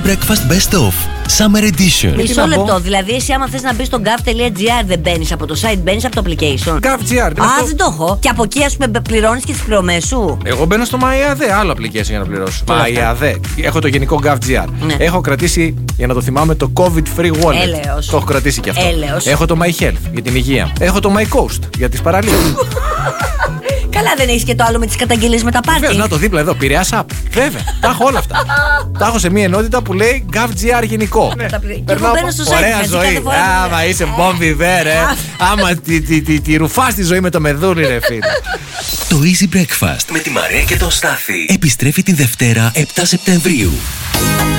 Breakfast Best Of Summer Edition. Μισό λεπτό. Δηλαδή, εσύ, άμα θες να μπει στο gav.gr, δεν μπαίνεις από το site, μπαίνεις από το application. GovGR. Δεν το έχω. Και από εκεί, ας πούμε, πληρώνεις και τις πληρωμές σου. Εγώ μπαίνω στο MyAD, άλλο application για να πληρώσω. MyAD. Έχω το γενικό GovGR. Ναι. Έχω κρατήσει, για να το θυμάμαι, το COVID Free Wallet. Έλεος. Το έχω κρατήσει και αυτό. Έλεος. Έχω το My Health για την υγεία. Έχω το My Coast για τις παραλίες. Καλά, δεν έχεις και το άλλο με τις καταγγελίες με τα πάρτι. Βέβαια, να το δίπλα εδώ, Πειραιάς App. Βέβαια, τα έχω όλα αυτά. Τα έχω σε μία ενότητα που λέει GovGR γενικό. Και εγώ μπαίνω στο site. Ωραία ζωή. Άμα είσαι μπόμπι ρε. Άμα τη ρουφάς τη ζωή με το μεδούρι, ρε φίλε. Το Easy Breakfast με τη Μαρία και τον Στάθη επιστρέφει τη Δευτέρα 7 Σεπτεμβρίου.